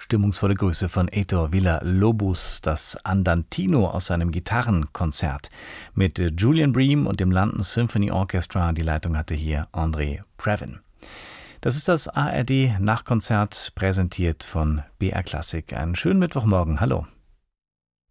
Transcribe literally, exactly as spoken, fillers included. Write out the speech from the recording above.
Stimmungsvolle Grüße von Heitor Villa-Lobos, das Andantino aus seinem Gitarrenkonzert mit Julian Bream und dem London Symphony Orchestra. Die Leitung hatte hier André Previn. Das ist das A R D-Nachkonzert, präsentiert von B R Klassik. Einen schönen Mittwochmorgen. Hallo.